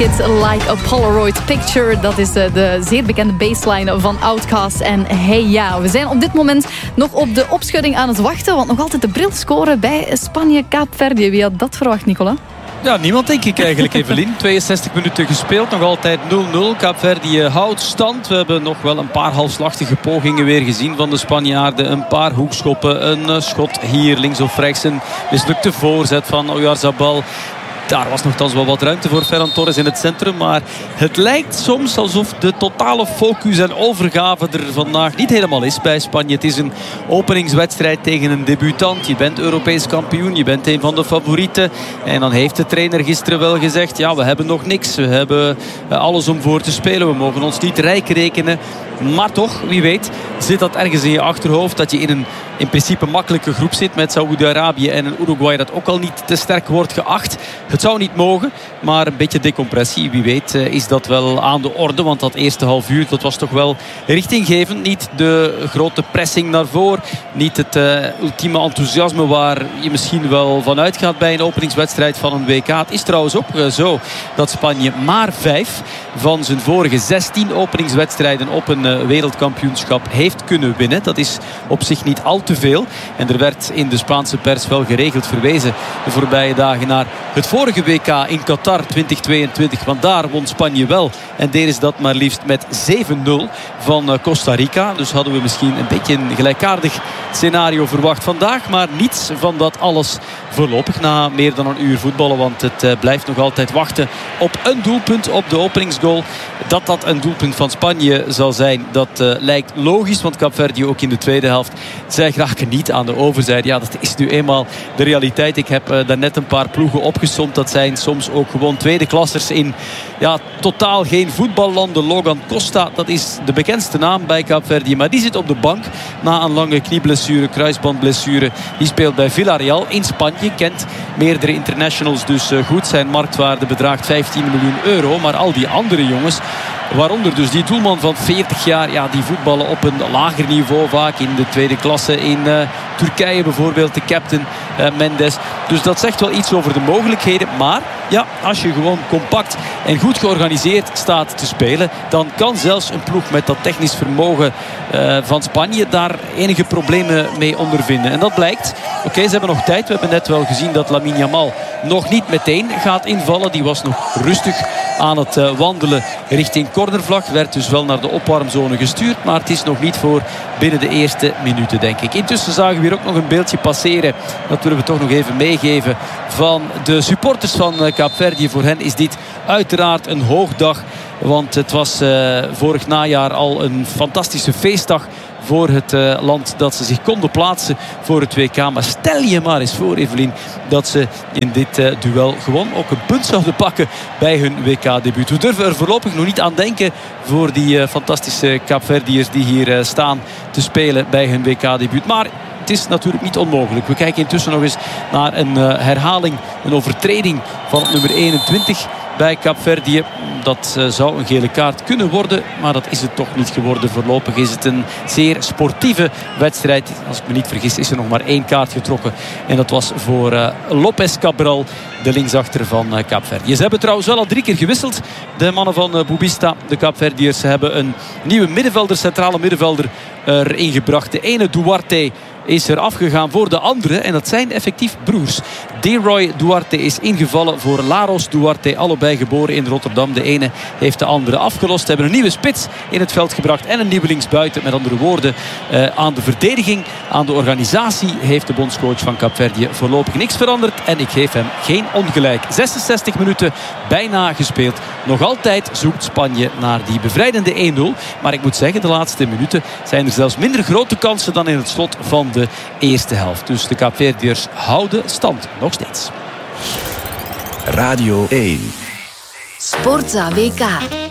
Take It Like a Polaroid Picture. Dat is de zeer bekende baseline van Outkast. En hey ja, we zijn op dit moment nog op de opschudding aan het wachten. Want nog altijd de bril scoren bij Spanje-Kaapverdië. Wie had dat verwacht, Nicola? Ja, niemand denk ik eigenlijk, Evelien. 62 minuten gespeeld, nog altijd 0-0. Kaapverdië houdt stand. We hebben nog wel een paar halfslachtige pogingen weer gezien van de Spanjaarden. Een paar hoekschoppen, een schot hier links of rechts. Een mislukte voorzet van Oyarzabal. Daar was nogthans wel wat ruimte voor Ferran Torres in het centrum. Maar het lijkt soms alsof de totale focus en overgave er vandaag niet helemaal is bij Spanje. Het is een openingswedstrijd tegen een debutant. Je bent Europees kampioen. Je bent een van de favorieten. En dan heeft de trainer gisteren wel gezegd... ja, we hebben nog niks. We hebben alles om voor te spelen. We mogen ons niet rijk rekenen. Maar toch, wie weet, zit dat ergens in je achterhoofd. Dat je in een in principe makkelijke groep zit met Saoedi-Arabië en een Uruguay dat ook al niet te sterk wordt geacht. Het zou niet mogen, maar een beetje decompressie. Wie weet is dat wel aan de orde. Want dat eerste half uur, dat was toch wel richtinggevend. Niet de grote pressing naar voren. Niet het ultieme enthousiasme waar je misschien wel van uitgaat bij een openingswedstrijd van een WK. Het is trouwens ook zo dat Spanje maar 5 van zijn vorige 16 openingswedstrijden op een wereldkampioenschap heeft kunnen winnen. Dat is op zich niet al te veel. En er werd in de Spaanse pers wel geregeld verwezen de voorbije dagen naar het vorige WK in Qatar 2022. Want daar won Spanje wel. En deden ze dat maar liefst met 7-0 van Costa Rica. Dus hadden we misschien een beetje een gelijkaardig scenario verwacht vandaag. Maar niets van dat alles voorlopig na meer dan een uur voetballen. Want het blijft nog altijd wachten op een doelpunt op de openingsgoal. Dat een doelpunt van Spanje zal zijn, dat lijkt logisch. Want Kaapverdië ook in de tweede helft, zij geraken niet aan de overzijde. Ja, dat is nu eenmaal de realiteit. Ik heb daarnet een paar ploegen opgesomd. Dat zijn soms ook gewoon tweede klassers in totaal geen voetballanden. Logan Costa, dat is de bekendste naam bij Kaapverdië. Maar die zit op de bank na een lange knieblessure, kruisbandblessure. Die speelt bij Villarreal in Spanje. Kent meerdere internationals dus goed. Zijn marktwaarde bedraagt 15 miljoen euro. Maar al die andere jongens, waaronder dus die doelman van 40 jaar, ja, die voetballen op een lager niveau vaak in de tweede klasse. In Turkije bijvoorbeeld, de captain Mendes. Dus dat zegt wel iets over de mogelijkheden. Maar ja, als je gewoon compact en goed georganiseerd staat te spelen, dan kan zelfs een ploeg met dat technisch vermogen van Spanje daar enige problemen mee ondervinden. En dat blijkt. Oké, ze hebben nog tijd. We hebben net wel gezien dat Lamine Yamal nog niet meteen gaat invallen. Die was nog rustig aan het wandelen richting cornervlag. Werd dus wel naar de opwarmzone gestuurd. Maar het is nog niet voor binnen de eerste minuten, denk ik. Intussen zagen we hier ook nog een beeldje passeren. Dat willen we toch nog even meegeven van de supporters van Kaapverdië. Voor hen is dit uiteraard een hoogdag. Want het was vorig najaar al een fantastische feestdag voor het land, dat ze zich konden plaatsen voor het WK. Maar stel je maar eens voor, Evelien, dat ze in dit duel gewoon ook een punt zouden pakken bij hun WK-debuut. We durven er voorlopig nog niet aan denken voor die fantastische Kaapverdiërs die hier staan te spelen bij hun WK-debuut. Maar het is natuurlijk niet onmogelijk. We kijken intussen nog eens naar een herhaling, een overtreding van nummer 21 bij Kaapverdië. Dat zou een gele kaart kunnen worden, maar dat is het toch niet geworden. Voorlopig is het een zeer sportieve wedstrijd. Als ik me niet vergis is er nog maar 1 kaart getrokken. En dat was voor Lopez Cabral, de linksachter van Kaapverdië. Ze hebben trouwens wel al 3 keer gewisseld. De mannen van Boubista, de Kaapverdiërs, hebben een nieuwe middenvelder, centrale middenvelder erin gebracht. De ene, Duarte, is er afgegaan voor de andere. En dat zijn effectief broers. Deroy Duarte is ingevallen voor Laros Duarte. Allebei geboren in Rotterdam. De ene heeft de andere afgelost. Hebben een nieuwe spits in het veld gebracht. En een nieuwe linksbuiten. Met andere woorden, aan de verdediging, aan de organisatie heeft de bondscoach van Kaapverdië voorlopig niks veranderd. En ik geef hem geen ongelijk. 66 minuten bijna gespeeld. Nog altijd zoekt Spanje naar die bevrijdende 1-0. Maar ik moet zeggen, de laatste minuten zijn er zelfs minder grote kansen dan in het slot van de eerste helft. Dus de Kaapverdiërs houden stand nog steeds. Radio 1. Sportza WK.